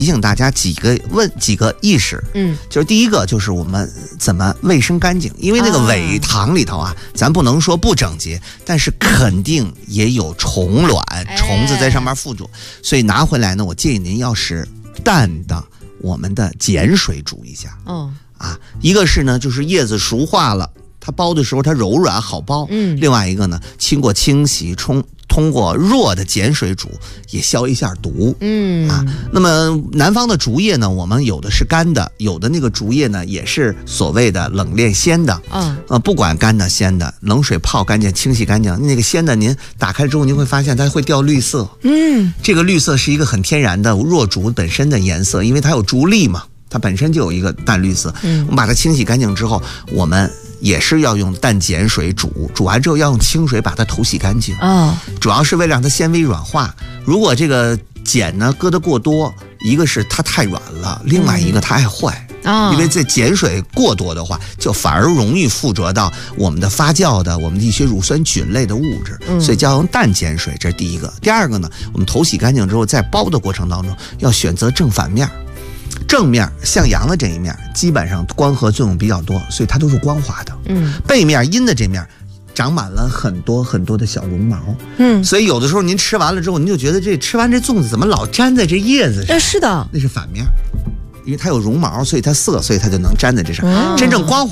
提醒大家几个意识，就是第一个就是我们怎么卫生干净，因为那个尾糖里头啊，咱不能说不整洁，但是肯定也有虫卵，虫子在上面附着，所以拿回来呢，我建议您要是淡的我们的碱水煮一下。一个是呢，就是叶子熟化了，它剥的时候它柔软好剥。另外一个呢，经过清洗通过弱的碱水煮也消一下毒。那么南方的竹叶呢，我们有的是干的，有的那个竹叶呢也是所谓的冷链鲜的。不管干的鲜的，冷水泡干净清洗干净，那个鲜的您打开之后您会发现它会掉绿色。这个绿色是一个很天然的弱竹本身的颜色，因为它有竹粒嘛，它本身就有一个淡绿色。我们把它清洗干净之后，我们也是要用淡碱水煮完之后要用清水把它头洗干净。主要是为了让它纤维软化。如果这个碱呢搁得过多，一个是它太软了，另外一个它爱坏。因为这碱水过多的话，就反而容易附着到我们的发酵的我们的一些乳酸菌类的物质。所以就要用淡碱水，这是第一个。第二个呢，我们头洗干净之后，在包的过程当中要选择正反面。正面向阳的这一面基本上光合作用比较多，所以它都是光滑的。背面阴的这面长满了很多很多的小绒毛。所以有的时候您吃完了之后，您就觉得吃完这粽子怎么老粘在这叶子上？ 是的， 那是反面，因为它有绒毛，所以它涩，所以它就能粘在这上。真正光滑